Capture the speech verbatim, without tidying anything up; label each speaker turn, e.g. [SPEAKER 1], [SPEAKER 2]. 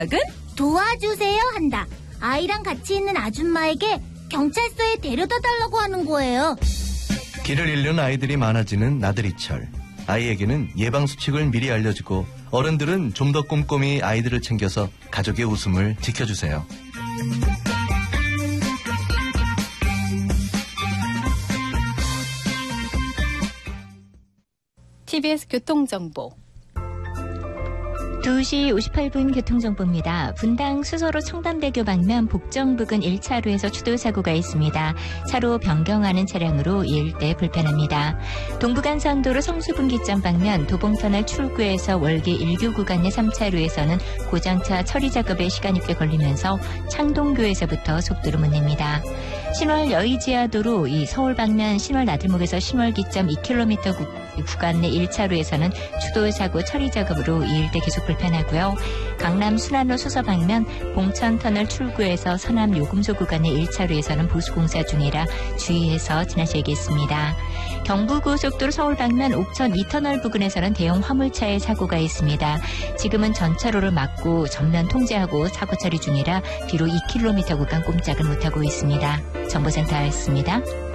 [SPEAKER 1] 도와주세요 한다. 아이랑 같이 있는 아줌마에게 경찰서에 데려다 달라고 하는 거예요.
[SPEAKER 2] 길을 잃는 아이들이 많아지는 나들이철. 아이에게는 예방수칙을 미리 알려주고 어른들은 좀 더 꼼꼼히 아이들을 챙겨서 가족의 웃음을 지켜주세요.
[SPEAKER 3] 티비에스 교통정보.
[SPEAKER 4] 두 시 오십팔 분 교통정보입니다. 분당 수서로 청담대교 방면 복정 부근 일 차로에서 추돌사고가 있습니다. 차로 변경하는 차량으로 이 일대 불편합니다. 동부간선도로 성수분기점 방면 도봉터널 출구에서 월계 일교 구간 내 삼 차로에서는 고장차 처리 작업에 시간이 꽤 걸리면서 창동교에서부터 속도를 못 냅니다. 신월 여의지하도로 이 서울 방면 신월 나들목에서 신월기점 이 킬로미터 구, 구간 내 일 차로에서는 추돌사고 처리 작업으로 이 일대 계속 불편하고요. 강남 순환로 수서 방면 봉천터널 출구에서 서남 요금소 구간의 일 차로에서는 보수공사 중이라 주의해서 지나셔야겠습니다. 경부고속도로 서울 방면 옥천 이 터널 부근에서는 대형 화물차의 사고가 있습니다. 지금은 전차로를 막고 전면 통제하고 사고 처리 중이라 뒤로 이 킬로미터 구간 꼼짝을 못하고 있습니다. 정보센터였습니다.